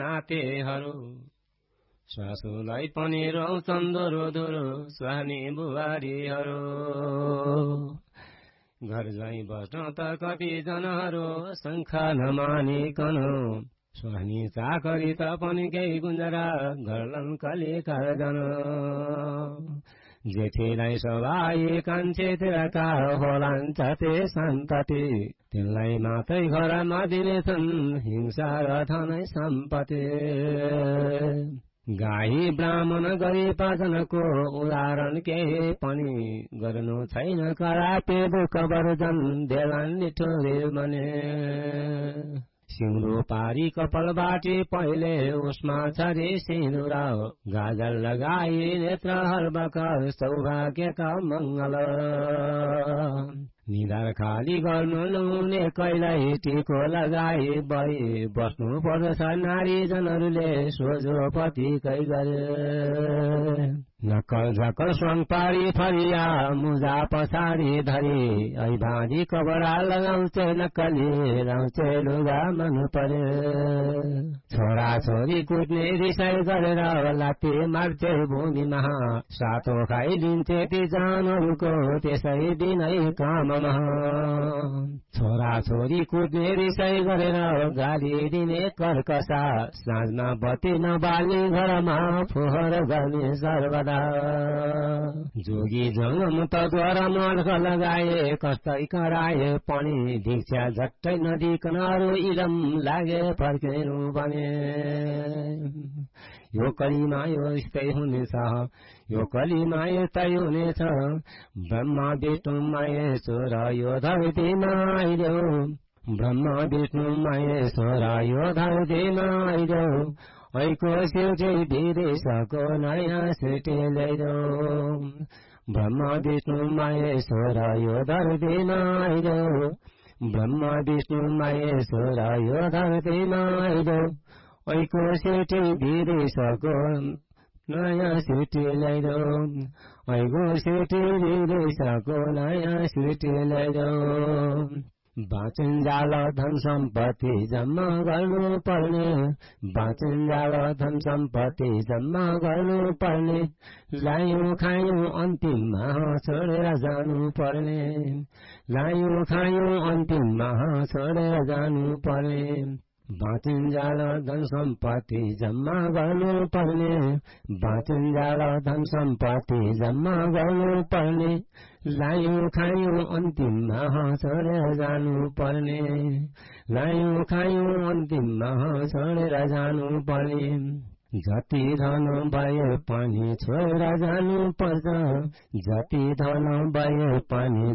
नातेहरू स्वासुलाई पनि रौछन् दोरो दोरो स्वानी बुहारीहरू घर जाई बस्न त कति जनहरू शङ्खा नमानिकन स्वानी चाकरी त पनि केही गुन्जरा गर्लन कले कारजन जेठीलाई सवाई कान्छे तिरका होलान् चते सन्तति तिनलाई मात्रै घरमा दिनेछन् हिंसा र धनै सम्पत्ति गाई ब्राह्मण गरी पाचनको उदाहरण केही पनि गर्नु छैन करापे दुःख वर्जन देलान् निठुरी भने सिउँदो पारी कपाल बाटी पहिले उसमा छरे सिन्दुरा गाजल लगाई नेत्र हर्बकर सौभाग्यका मङ्गल निधार खाली गर्नु नहुने कहिल्यै टिको लगाई बढी बस्नु पर्दछ नारी जनहरूले सोझो पतिकै गरे नक्कल झक्कल स्वाङ पारी फरिया मुजा पछाडि धरी ऐ भाँडी कपडा लगाउँथे नक्कली लाउँथे लुगा मन परे छोरा छोरी कुट्ने रिसाइ गरेर लात्ती मार्थे भूमिमा सातो खाइदिन्थे ती जानहरूको त्यसै दिनै काममा छोरा छोरी कुट्ने रिसाइ गरेर गाली दिने कर्कसा साँझमा बत्ती नबाल्ने घरमा फोहोर गर्ने सर्वदा जोगी जङ्गम तद्वारा मर्ख लगाए कस्तै कराए पनि दीक्षा झट्टै नदिकन अरू इलम लागे फर्केनु भने यो कलीमा यो यस्तै हुनेछ यो कलीमा यस्तै हुनेछ ब्रह्मा विष्णु महेश्वर यो धरतीमा आइदेऊ ब्रह्मा विष्णु महेश्वर यो धरतीमा आइदेऊ ऐको सिउटे विदेशको नयाँ सिटी ल्याइदो ब्रह्मा विष्णु महेश्वर यो धरतीमा आइदो ब्रह्मा विष्णु महेश्वर यो धरतीमा आइदो ऐको सिउटे विदेशको नयाँ सिटी ल्याइदो ऐको सिउटे विदेशको नयाँ सिटी ल्याइदो बाँचुन्जाल धन सम्पत्ति जम्मा गर्नु पर्ने बाँचुन्जाल धन सम्पत्ति जम्मा गर्नु पर्ने लायौँ खायौँ अन्तिममा छोडेर जानु पर्ने लायौँ खायौँ अन्तिममा छोडेर जानु पर्ने बाँचुन्जाल धन सम्पत्ति जम्मा गर्नु पर्ने बाँचुन्जाल धन सम्पत्ति जम्मा गर्नु पर्ने लायौँ खायौँ अन्तिममा छोडेर जानु पर्ने लायौँ खायौँ अन्तिममा छोडेर जानु पर्ने जति धन भए पनि छोडेर जानु पर्छ जति धन भए पनि